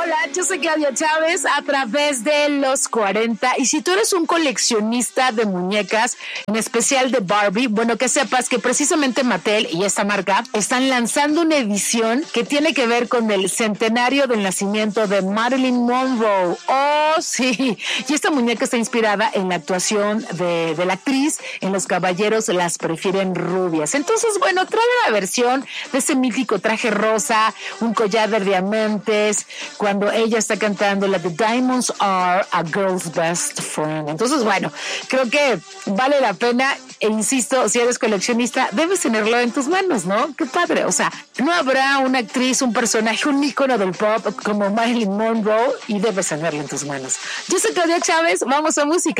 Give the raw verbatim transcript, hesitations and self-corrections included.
Hola, yo soy Claudia Chávez a través de los cuarenta. Y si tú eres un coleccionista de muñecas, en especial de Barbie, bueno, que sepas que precisamente Mattel y esta marca están lanzando una edición que tiene que ver con el centenario del nacimiento de Marilyn Monroe. Oh, sí. Y esta muñeca está inspirada en la actuación de, de la actriz en Los Caballeros las prefieren rubias. Entonces, bueno, trae la versión de ese mítico traje rosa, un collar de diamantes, cuando ella está cantando la de Diamonds Are a Girl's Best Friend. Entonces, bueno, creo que vale la pena e insisto, si eres coleccionista, debes tenerlo en tus manos, ¿no? Qué padre. O sea, no habrá una actriz, un personaje, un ícono del pop como Marilyn Monroe y debes tenerlo en tus manos. Yo soy Claudia Chávez, vamos a música.